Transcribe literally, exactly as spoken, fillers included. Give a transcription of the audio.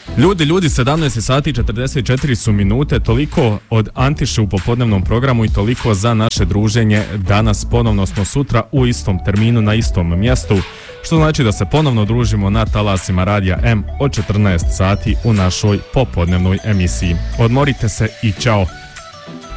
Ljudi, ljudi, sedamnaest sati i četrdeset četiri su minute, toliko od Antiše u popodnevnom programu i toliko za naše druženje. Danas ponovno smo sutra u istom terminu na istom mjestu, što znači da se ponovno družimo na talasima Radija M od četrnaest sati u našoj popodnevnoj emisiji. Odmorite se i ćao!